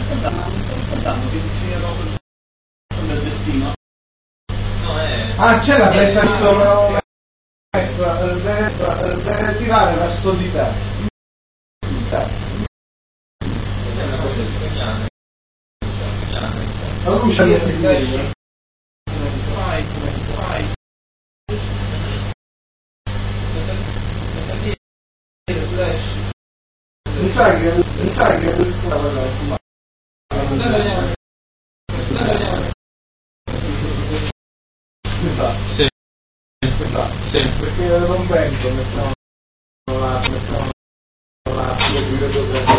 del destino. Ah, c'è la destra, deve tirare verso di te. La luce non si vede. Mi sa che Sì. Perché non penso che sono la